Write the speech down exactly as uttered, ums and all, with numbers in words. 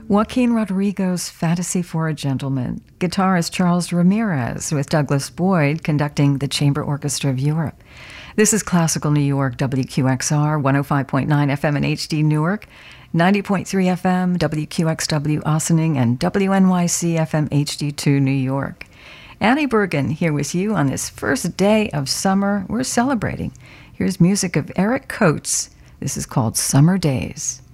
Joaquin Rodrigo's Fantasy for a Gentleman, guitarist Charles Ramirez with Douglas Boyd conducting the Chamber Orchestra of Europe. This is Classical New York, W Q X R, one oh five point nine F M in H D Newark, ninety point three F M, W Q X W Ossining, and W N Y C F M H D two New York. Annie Bergen here with you on this first day of summer. We're celebrating. Here's music of Eric Coates. This is called Summer Days.